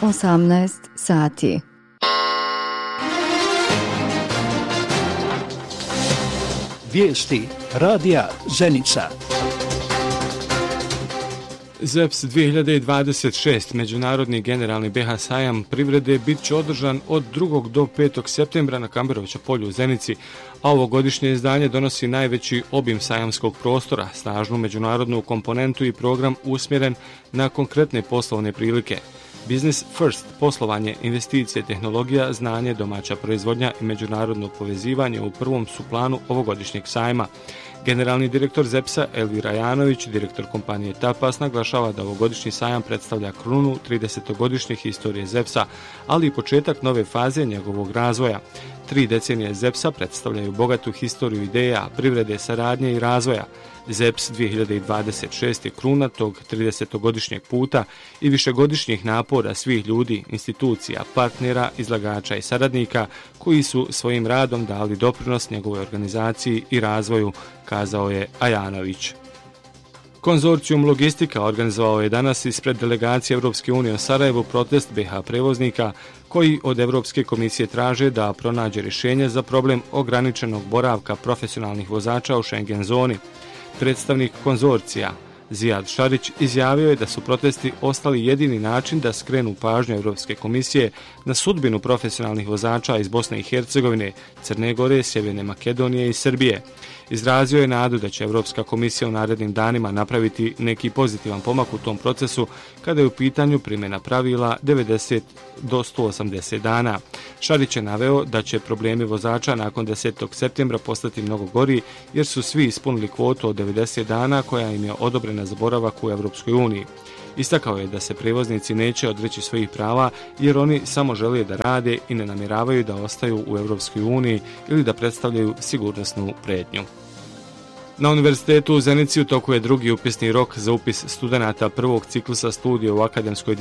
18 sati. Vijesti radija Zenica. ZEPS 2026, Međunarodni generalni BH sajam privrede, bit će održan od 2. do 5. septembra na Kamberovića polju u Zenici, a ovogodišnje izdanje donosi najveći obim sajamskog prostora, snažnu međunarodnu komponentu i program usmjeren na konkretne poslovne prilike. Business First, poslovanje, investicije, tehnologija, znanje, domaća proizvodnja i međunarodno povezivanje u prvom su planu ovogodišnjeg sajma. Generalni direktor ZEPS-a Elvira Janović, direktor kompanije Tapas, naglašava da ovogodišnji sajam predstavlja krunu 30-godišnje historije ZEPS-a, ali i početak nove faze njegovog razvoja. 3 decenije ZEPS-a predstavljaju bogatu historiju ideja, privrede, saradnje i razvoja. ZEPS 2026 je kruna tog 30-godišnjeg puta i višegodišnjih napora svih ljudi, institucija, partnera, izlagača i saradnika koji su svojim radom dali doprinos njegovoj organizaciji i razvoju, kazao je Ajanović. Konzorcijum Logistika organizovao je danas ispred delegacije Europske unije u Sarajevu protest BH prevoznika koji od Europske komisije traže da pronađe rješenje za problem ograničenog boravka profesionalnih vozača u Schengen zoni. Predstavnik konzorcija Zijad Šarić izjavio je da su protesti ostali jedini način da skrenu pažnju Europske komisije na sudbinu profesionalnih vozača iz Bosne i Hercegovine, Crne Gore, Sjeverne Makedonije i Srbije. Izrazio je nadu da će Europska komisija u narednim danima napraviti neki pozitivan pomak u tom procesu kada je u pitanju primjena pravila 90 do 180 dana. Šarić je naveo da će problemi vozača nakon 10. septembra postati mnogo gori jer su svi ispunili kvotu od 90 dana koja im je odobrena za boravak u Europskoj uniji. Istakao je da se prevoznici neće odreći svojih prava jer oni samo žele da rade i ne namjeravaju da ostaju u Europskoj uniji ili da predstavljaju sigurnosnu prijetnju. Na Univerzitetu u Zenici u toku je drugi upisni rok za upis studenata prvog ciklusa studija u akademskoj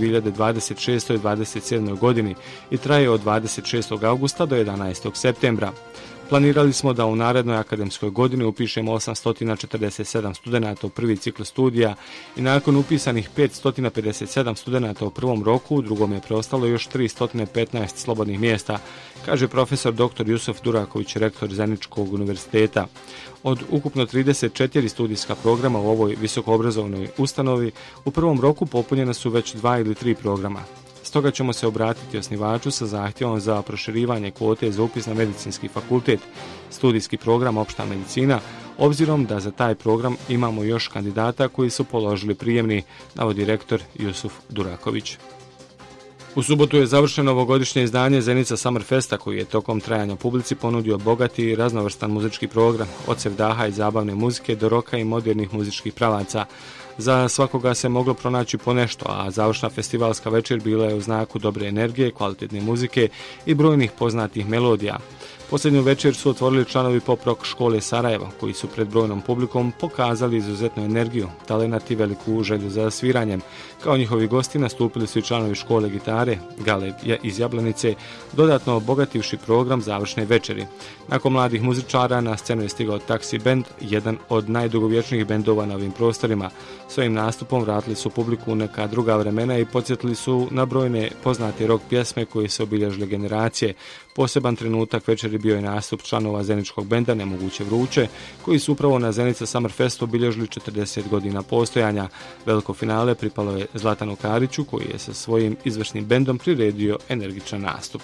2026-27. godini i traje od 26. augusta do 11. septembra. Planirali smo da u narednoj akademskoj godini upišemo 847 studenata u prvi ciklus studija i nakon upisanih 557 studenata u prvom roku, u drugom je preostalo još 315 slobodnih mjesta, kaže profesor dr. Jusuf Duraković, rektor Zeničkog univerziteta. Od ukupno 34 studijska programa u ovoj visokoobrazovnoj ustanovi, u prvom roku popunjena su već 2 ili 3 programa. Stoga ćemo se obratiti osnivaču sa zahtjevom za proširivanje kvote za upis na medicinski fakultet, studijski program opšta medicina, obzirom da za taj program imamo još kandidata koji su položili prijemni, navodi rektor Jusuf Duraković. U subotu je završeno ovogodišnje izdanje Zenica Summer Festa koji je tokom trajanja publici ponudio bogati i raznovrstan muzički program, od sevdaha i zabavne muzike do roka i modernih muzičkih pravaca. Za svakoga se moglo pronaći po nešto, a završna festivalska večer bila je u znaku dobre energije, kvalitetne muzike i brojnih poznatih melodija. Posljednju večer su otvorili članovi pop rock škole Sarajevo, koji su pred brojnom publikom pokazali izuzetnu energiju, talenat i veliku želju za sviranjem. Kao njihovi gosti nastupili su i članovi škole gitare, Galeb iz Jablanice, dodatno obogativši program završne večeri. Nakon mladih muzičara na scenu je stigao Taxi Band, jedan od najdugovječnijih bendova na ovim prostorima. Svojim nastupom vratili su publiku u neka druga vremena i podsjetili su na brojne poznate rock pjesme koje su obilježile generacije. Poseban trenutak večeri bio je nastup članova Zeničkog benda Nemoguće vruće, koji su upravo na Zenica Summer Festu obilježili 40 godina postojanja. Veliko finale pripalo je Zlatanu Kariću, koji je sa svojim izvršnim bendom priredio energičan nastup.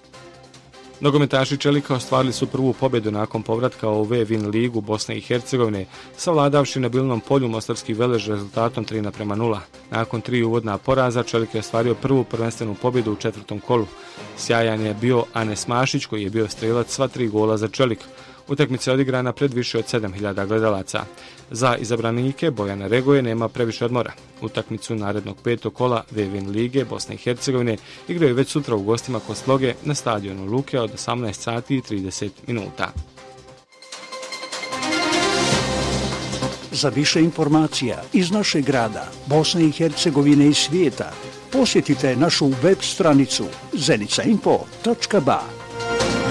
Nogometaši Čelika ostvarili su prvu pobjedu nakon povratka u V-Win ligu Bosne i Hercegovine, savladavši na Bilnom polju mostarski Velež rezultatom 3:0. Nakon 3 uvodna poraza, Čelik je ostvario prvu prvenstvenu pobjedu u 4. kolu. Sjajan je bio Anes Mašić, koji je bio strelac sva 3 gola za Čelik. Utakmica je odigrana pred više od 7.000 gledalaca. Za izabranike Bojana Regoje nema previše odmora. Utakmicu narednog 5. kola V-Win lige Bosne i Hercegovine igraju već sutra u gostima kod Sloge na stadionu Luke od 18 sati i 30 minuta. Za više informacija iz našeg grada, Bosne i Hercegovine i svijeta, posjetite našu web stranicu zenica.info.ba.